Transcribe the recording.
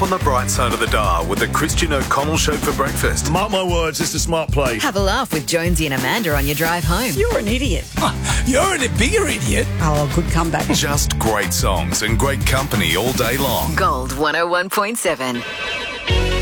on the bright side of the dial with the Christian O'Connell Show for breakfast. Mark my words, it's a smart play. Have a laugh with Jonesy and Amanda on your drive home. You're an idiot. You're a bigger idiot. Oh, good comeback. Just great songs and great company all day long. Gold 101.7.